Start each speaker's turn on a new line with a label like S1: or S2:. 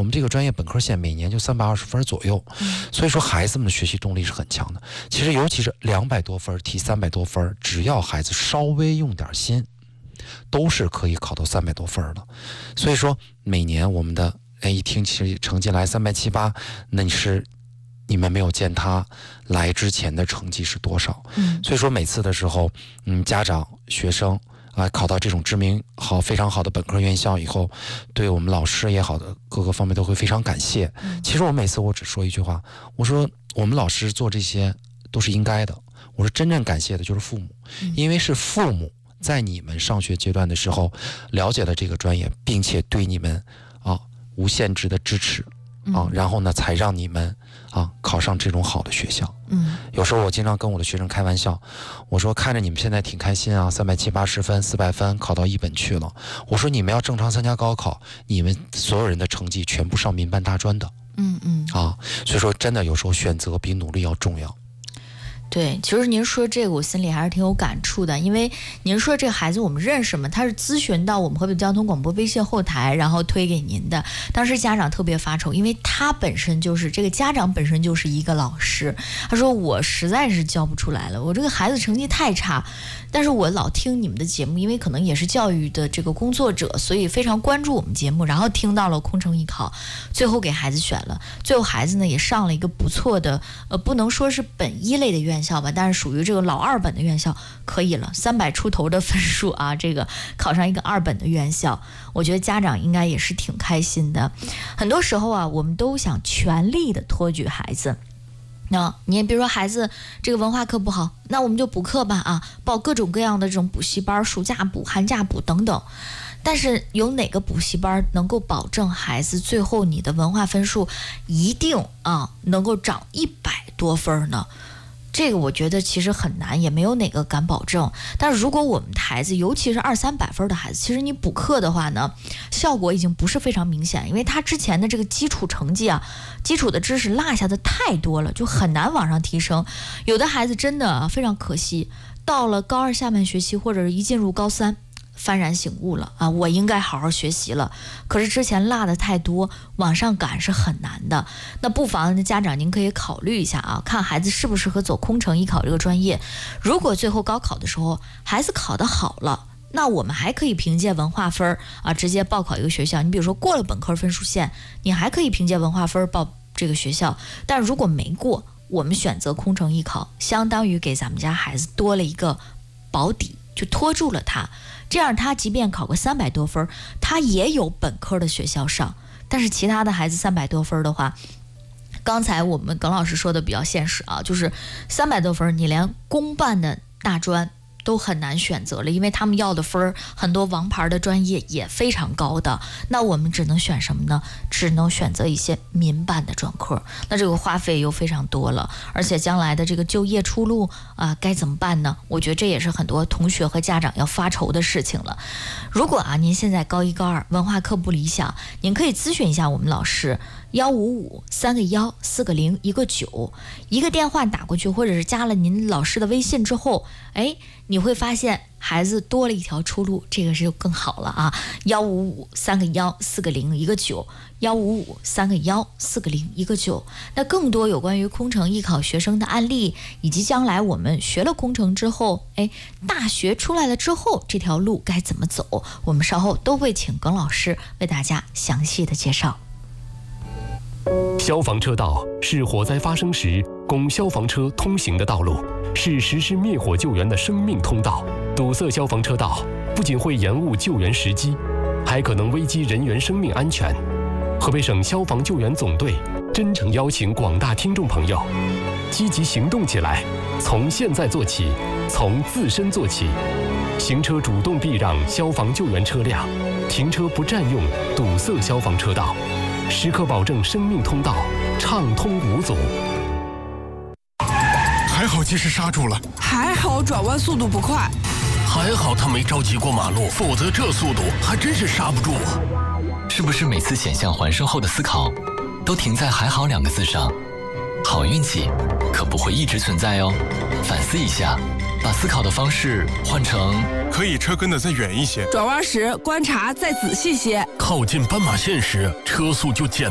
S1: 我们这个专业本科线每年就320分左右，所以说孩子们的学习动力是很强的。其实尤其是200多分提300多分，只要孩子稍微用点心，都是可以考到300多分的。所以说每年我们的一听其实成绩来378，那你们没有见他来之前的成绩是多少。所以说每次的时候，家长学生考到这种知名非常好的本科院校以后，对我们老师也好的各个方面都会非常感谢。其实我只说一句话，我说我们老师做这些都是应该的，我说真正感谢的就是父母，因为是父母在你们上学阶段的时候了解了这个专业，并且对你们无限制的支持然后呢才让你们考上这种好的学校。有时候我经常跟我的学生开玩笑，我说看着你们现在挺开心370-380分400分考到一本去了，我说你们要正常参加高考，你们所有人的成绩全部上民办大专的。所以说真的有时候选择比努力要重要。
S2: 对，其实您说这个我心里还是挺有感触的，因为您说这个孩子我们认识嘛，他是咨询到我们河北交通广播微信后台，然后推给您的。当时家长特别发愁，因为他本身就是这个家长本身就是一个老师，他说我实在是教不出来了，我这个孩子成绩太差，但是我老听你们的节目，因为可能也是教育的这个工作者，所以非常关注我们节目，然后听到了空乘艺考，最后给孩子选了，最后孩子呢也上了一个不错的不能说是本一类的院校吧，但是属于这个老二本的院校，可以了，300出头的分数这个考上一个2本的院校，我觉得家长应该也是挺开心的。很多时候我们都想全力的托举孩子。那你比如说孩子这个文化课不好，那我们就补课吧报各种各样的这种补习班，暑假补、寒假补等等。但是有哪个补习班能够保证孩子最后你的文化分数一定能够涨100多分呢？这个我觉得其实很难，也没有哪个敢保证。但是如果我们的孩子，尤其是200-300分的孩子，其实你补课的话呢，效果已经不是非常明显，因为他之前的这个基础成绩基础的知识落下的太多了，就很难往上提升。有的孩子真的非常可惜，到了高2下半学期或者是一进入高3，幡然醒悟了我应该好好学习了。可是之前落的太多，往上赶是很难的。那不妨家长您可以考虑一下看孩子适不适合走空乘艺考这个专业。如果最后高考的时候孩子考得好了，那我们还可以凭借文化分直接报考一个学校。你比如说过了本科分数线，你还可以凭借文化分报这个学校。但如果没过，我们选择空乘艺考，相当于给咱们家孩子多了一个保底，就拖住了他。这样他即便考个300多分，他也有本科的学校上。但是其他的孩子300多分的话，刚才我们耿老师说的比较现实就是300多分你连公办的大专都很难选择了，因为他们要的分很多王牌的专业也非常高的。那我们只能选什么呢？只能选择一些民办的专科，那这个花费又非常多了，而且将来的这个就业出路该怎么办呢？我觉得这也是很多同学和家长要发愁的事情了。如果您现在高1高2文化课不理想，您可以咨询一下我们老师，155-3个1 4个0 1个9，一个电话打过去，或者是加了您老师的微信之后，你会发现孩子多了一条出路，这个是就更好了155-3个1 4个0 1个9，155-3个1 4个0 1个9。那更多有关于空乘艺考学生的案例，以及将来我们学了空乘之后，大学出来了之后这条路该怎么走，我们稍后都会请耿老师为大家详细的介绍。
S3: 消防车道是火灾发生时供消防车通行的道路，是实施灭火救援的生命通道。堵塞消防车道不仅会延误救援时机，还可能危及人员生命安全。河北省消防救援总队真诚邀请广大听众朋友积极行动起来，从现在做起，从自身做起。行车主动避让消防救援车辆，停车不占用堵塞消防车道，时刻保证生命通道畅通无阻。
S4: 还好及时刹住了，
S5: 还好转弯速度不快，
S4: 还好他没着急过马路，否则这速度还真是刹不住啊。
S6: 是不是每次险象环生后的思考都停在还好2个字上？好运气可不会一直存在哦，反思一下，把思考的方式换成
S4: 可以车跟得再远一些，
S5: 转弯时观察再仔细些，
S4: 靠近斑马线时车速就减